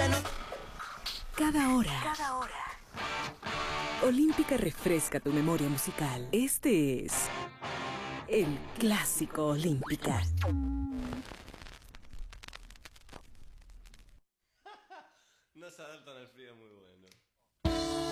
Cada hora. Olímpica refresca tu memoria musical. Este es el Clásico Olímpica. No se adaptan al frío muy bueno.